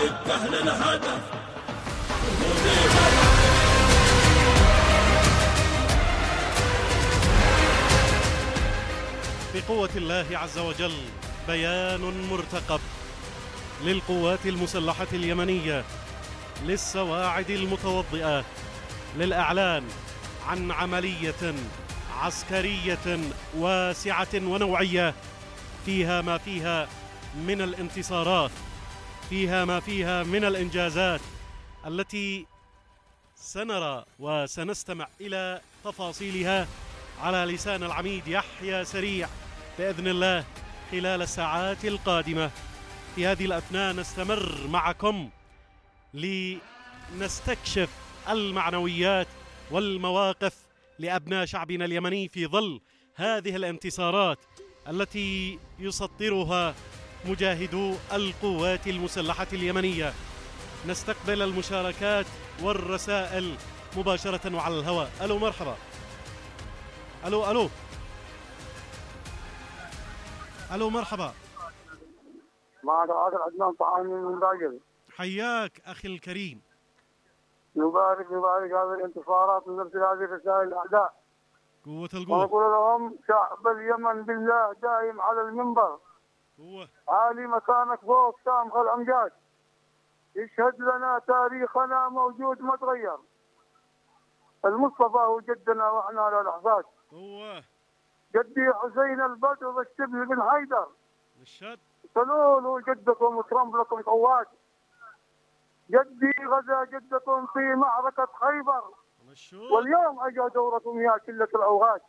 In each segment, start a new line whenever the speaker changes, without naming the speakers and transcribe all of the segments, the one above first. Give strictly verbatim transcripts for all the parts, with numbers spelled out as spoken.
تفتح للهدف.
بقوة الله عز وجل بيان مرتقب للقوات المسلحة اليمنية للسواعد المتوضئة للإعلان عن عملية عسكرية واسعة ونوعية فيها ما فيها من الانتصارات، فيها ما فيها من الإنجازات التي سنرى وسنستمع إلى تفاصيلها على لسان العميد يحيى سريع بإذن الله خلال الساعات القادمة. في هذه الأثناء نستمر معكم لنستكشف المعنويات والمواقف لأبناء شعبنا اليمني في ظل هذه الانتصارات التي يسطرها مجاهدو القوات المسلحة اليمنية. نستقبل المشاركات والرسائل مباشرة وعلى الهواء. ألو مرحبا. ألو ألو ألو مرحبا.
معك عادل عدنان طحاني من باقر.
حياك أخي الكريم.
نبارك نبارك هذه الانتصارات ونرسل هذه الرسائل الأعداء.
قوة القوة.
ونقول لهم شعب اليمن بالله دائم على المنبر.
قوة.
عالي مكانك فوق سامخ الأمجاد. يشهد لنا تاريخنا موجود ما تغير. المصطفى هو جدنا وإحنا له الأحفاد.
قوة.
جدي حسين البدر والشبل بن حيدر.
الشد.
سلول جدكم وترمب لكم قوات. جدي غزا جدكم في معركة خيبر. واليوم أجا دوركم يا كلة الأوغاد.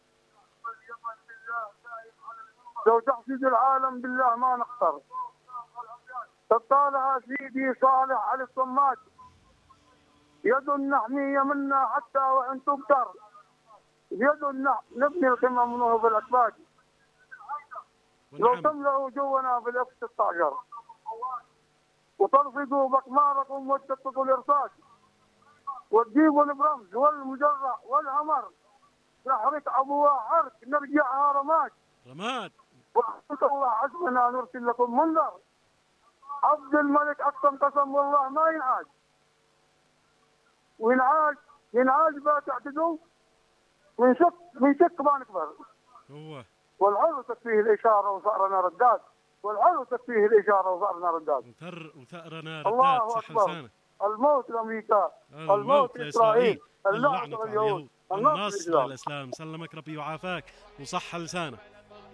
لو تحسد العالم بالله ما نخسر. تطالها سيدي صالح على الصمات. يد نحمية منا حتى وإن تبتر. يد نبني القمم ونهب الأكباد. لو تملأوا جونا بالاف ستة عشر وترصدوا بقماركم وتدققوا الإرصاد وتجيبوا البرمز والمجرع والهمر نحرق أبوها حرق نرجعها رماد
رماد.
وحسك الله حسبنا نرسل لكم منذر. عبد الملك أقسم قسم والله ما ينعاد وينعاد ينعاد بقى تعتدوا من شك من شك ما نكبر.
هو
والعلو تكفيه الإشارة وثأرنا رداد. والعلو تكفيه الإشارة وثأرنا رداد.
وثر وثأرنا
الله
رداد. صح
أكبر.
لسانه.
الموت لأمريكا.
الموت لإسرائيل.
اللعنة
على
اليهود.
النصر للإسلام. سلمك ربي وعافاك وصح لسانه.